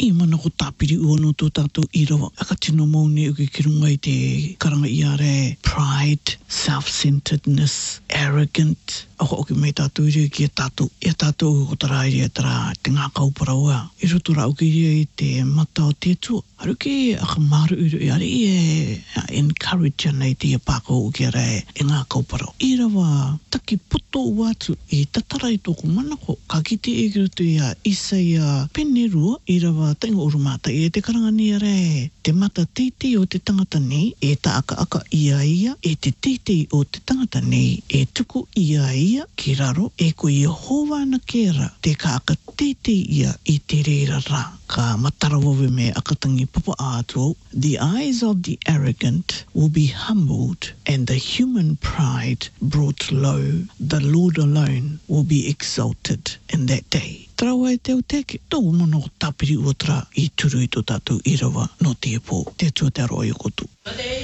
I mana ko tāpiri ua no tō tātou I rawa. Aka tino maune uke ki runga I te karanga I are pride, self-centeredness, arrogant. Ako oke mai tātou iria ki a tātou. E tātou ko tara iria tara te ngā kauparaua. I roto rau ki iria I te mata o tētua. Haru ki aka maru uru I are I encourage nei te pāko uke are e ngā kauparau. I rawa taki puto watu I tatarai tōku manako. Ka ki te egerutu I a Isaia Penerua I rawa tainga urumata I te karanga ni are te mata teitei o te tangata nei e ta aka ia e te teitei o te tangata nei e tuku ia ki raro e ko Yehova na kera te ka aka teitei ia I te reira rā. Ka matarawawe me akatangi papa ātua. The eyes of the arrogant will be humbled and the human pride brought low. The Lord alone will be exalted in that day. Trawa e teo teke, tau mana o tāpiri uatra I turu I tō tātou I rawa no te epo, te tua te aroa I o kotu.